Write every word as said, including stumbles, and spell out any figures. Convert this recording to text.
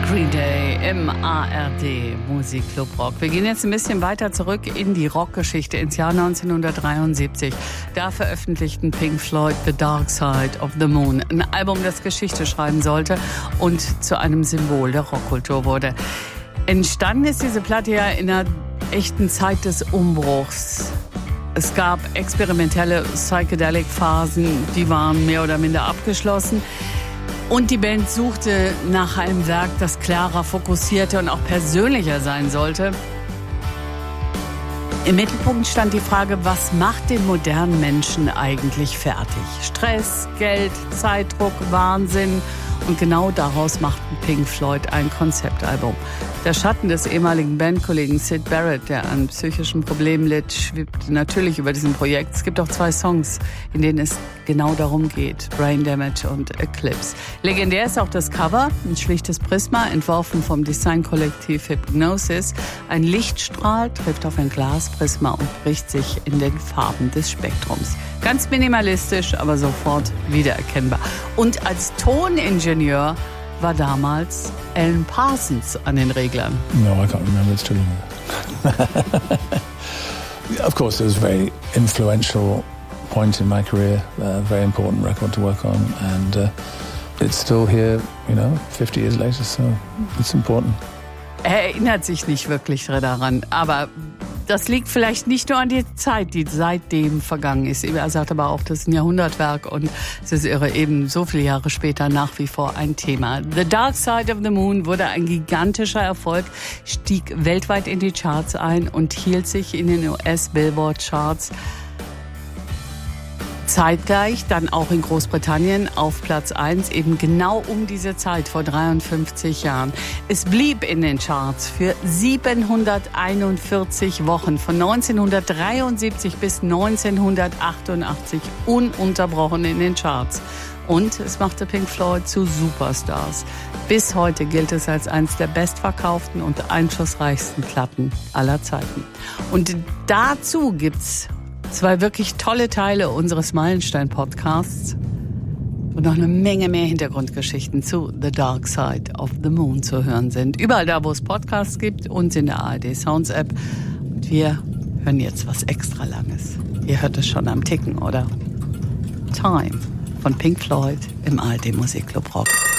Green Day im A R D Musikclub Rock. Wir gehen jetzt ein bisschen weiter zurück in die Rockgeschichte, ins Jahr neunzehnhundertdreiundsiebzig. Da veröffentlichten Pink Floyd The Dark Side of the Moon, ein Album, das Geschichte schreiben sollte und zu einem Symbol der Rockkultur wurde. Entstanden ist diese Platte ja in einer echten Zeit des Umbruchs. Es gab experimentelle Psychedelic-Phasen, die waren mehr oder minder abgeschlossen. Und die Band suchte nach einem Werk, das klarer, fokussierter und auch persönlicher sein sollte. Im Mittelpunkt stand die Frage, was macht den modernen Menschen eigentlich fertig? Stress, Geld, Zeitdruck, Wahnsinn. Und genau daraus machten Pink Floyd ein Konzeptalbum. Der Schatten des ehemaligen Bandkollegen Syd Barrett, der an psychischen Problemen litt, schwebte natürlich über diesem Projekt. Es gibt auch zwei Songs, in denen es genau darum geht. Brain Damage und Eclipse. Legendär ist auch das Cover, ein schlichtes Prisma, entworfen vom Designkollektiv Hypnosis. Ein Lichtstrahl trifft auf ein Glasprisma und bricht sich in den Farben des Spektrums. Ganz minimalistisch, aber sofort wiedererkennbar. Und als Toningenieur war damals Alan Parsons an den Reglern. No, I can't remember. It's too long ago. Of course, it was a very influential point in my career, a very important record to work on, and uh, it's still here, you know, fifty years later, so it's important. Er erinnert sich nicht wirklich daran, aber das liegt vielleicht nicht nur an die Zeit, die seitdem vergangen ist. Er sagt aber auch, das ist ein Jahrhundertwerk und es ist irre, eben so viele Jahre später nach wie vor ein Thema. The Dark Side of the Moon wurde ein gigantischer Erfolg, stieg weltweit in die Charts ein und hielt sich in den U S-Billboard-Charts zeitgleich dann auch in Großbritannien auf Platz eins, eben genau um diese Zeit vor dreiundfünfzig Jahren. Es blieb in den Charts für siebenhunderteinundvierzig Wochen, von neunzehnhundertdreiundsiebzig bis neunzehnhundertachtundachtzig ununterbrochen in den Charts. Und es machte Pink Floyd zu Superstars. Bis heute gilt es als eines der bestverkauften und einflussreichsten Platten aller Zeiten. Und dazu gibt's zwei wirklich tolle Teile unseres Meilenstein-Podcasts und noch eine Menge mehr Hintergrundgeschichten zu The Dark Side of the Moon zu hören sind. Überall da, wo es Podcasts gibt und in der A R D Sounds App. Und wir hören jetzt was extra Langes. Ihr hört es schon am Ticken, oder? Time von Pink Floyd im A R D Musikclub Rock.